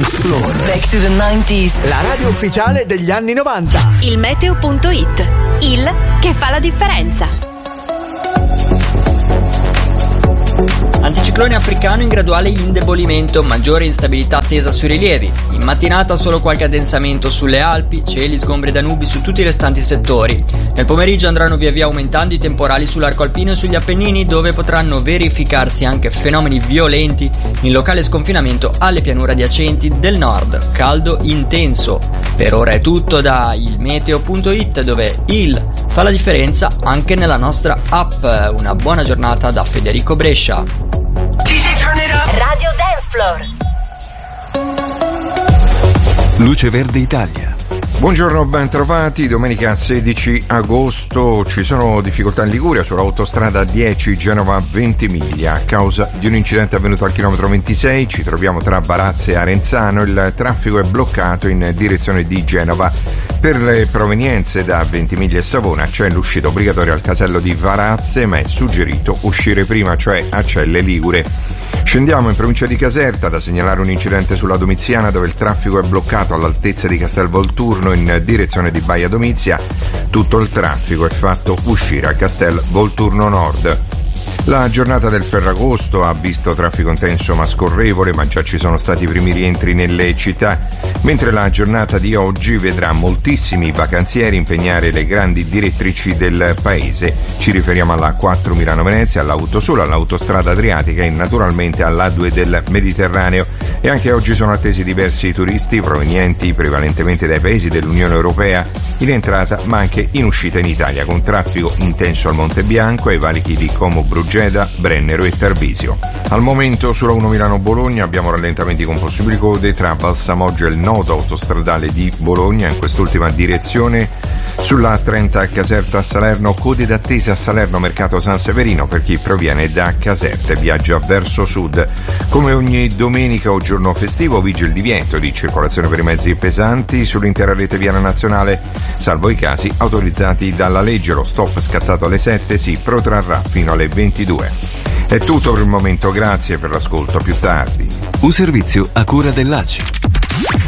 Dance Floor. Back to the 90s. La radio ufficiale degli anni 90. Il meteo.it. Il che fa la differenza. Anticiclone africano in graduale indebolimento, maggiore instabilità attesa sui rilievi. In mattinata solo qualche addensamento sulle Alpi, cieli sgombri da nubi su tutti i restanti settori. Nel pomeriggio andranno via via aumentando i temporali sull'arco alpino e sugli Appennini, dove potranno verificarsi anche fenomeni violenti in locale sconfinamento alle pianure adiacenti del nord. Caldo intenso. Per ora è tutto da ilmeteo.it, dove il fa la differenza anche nella nostra app. Una buona giornata da Federico Brescia. Radio Dance Floor. Luce Verde Italia. Buongiorno, ben trovati. Domenica 16 agosto ci sono difficoltà in Liguria sull'autostrada 10 Genova-Ventimiglia a causa di un incidente avvenuto al chilometro 26. Ci troviamo tra Varazze e Arenzano. Il traffico è bloccato in direzione di Genova. Per le provenienze da Ventimiglia e Savona c'è l'uscita obbligatoria al casello di Varazze, ma è suggerito uscire prima, cioè a Celle Ligure. Scendiamo in provincia di Caserta, da segnalare un incidente sulla Domiziana dove il traffico è bloccato all'altezza di Castel Volturno in direzione di Baia Domizia. Tutto il traffico è fatto uscire a Castel Volturno Nord. La giornata del Ferragosto ha visto traffico intenso ma scorrevole, ma già ci sono stati i primi rientri nelle città, mentre la giornata di oggi vedrà moltissimi vacanzieri impegnare le grandi direttrici del paese. Ci riferiamo alla A4 Milano-Venezia, all'Autosolo, all'autostrada Adriatica e naturalmente all'A2 del Mediterraneo. E anche oggi sono attesi diversi turisti provenienti prevalentemente dai paesi dell'Unione Europea in entrata ma anche in uscita in Italia, con traffico intenso al Monte Bianco e ai valichi di Como, Brugeda, Brennero e Tarvisio. Al momento sulla 1 Milano-Bologna abbiamo rallentamenti con possibili code tra Valsamoggia e il nodo autostradale di Bologna in quest'ultima direzione. Sulla 30 Caserta a Salerno, code d'attesa a Salerno Mercato San Severino per chi proviene da Caserta e viaggia verso sud. Come ogni domenica o giorno festivo vige il divieto di circolazione per i mezzi pesanti sull'intera rete viaria nazionale, salvo i casi autorizzati dalla legge. Lo stop scattato alle 7 si protrarrà fino alle 22. È tutto per il momento, grazie per l'ascolto, a più tardi. Un servizio a cura dell'ACI.